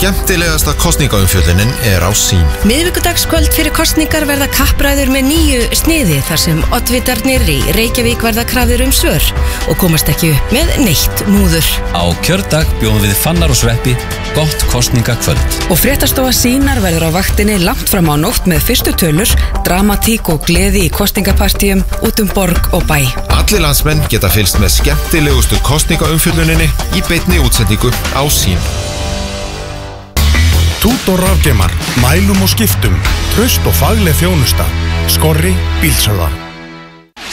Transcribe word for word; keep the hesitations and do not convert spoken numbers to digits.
Skemmtilegasta kosningaumfjöllunin er á Sýn. Miðvikudagskvöld fyrir kosningar verða kappræður með nýju sniði þar sem oddvitarnir í Reykjavík verða krafðir um svör og komast ekki upp með neitt múður. Á kjördag bjóðum við Fannar og Sveppi gott kosningakvöld. Og fréttastofa Sýnar verður á vaktinni langt fram á nótt með fyrstu tölur, dramatík og gleði í kosningapartíum út um borg og bæ. Allir landsmenn geta fylgst með skemmtilegustu kosningaumfjölluninni í beinni útsendingu á Sýn. Tútor rafgeymar, mælum og skiptum, traust og fagleg þjónusta. Skorri bílsöða.